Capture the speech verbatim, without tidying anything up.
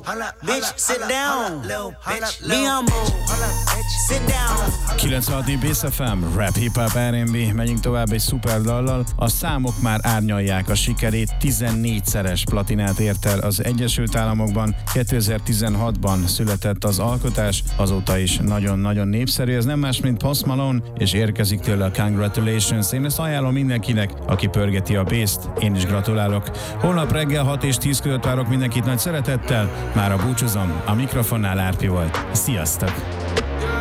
bitch, sit down. Be humble, sit down. kilencvenhat Bass ef em, rap, hip-hop, er and bé, megyünk tovább egy szuper dallal. A számok már árnyalják a sikerét, tizennégyszeres platinát ért el az Egyesült Államokban. kétezer-tizenhatban született az alkotás, azóta is nagyon-nagyon népszerű. Ez nem más, mint Post Malone, és érkezik tőle a Congratulations. Én ezt ajánlom mindenkinek, aki pörgeti a bass-t. Én is gratulálok. Holnap reggel hat és tíz között várok mindenkit nagy szeretettel. Mára búcsúzom, a mikrofonnál Árpi volt. Sziasztok!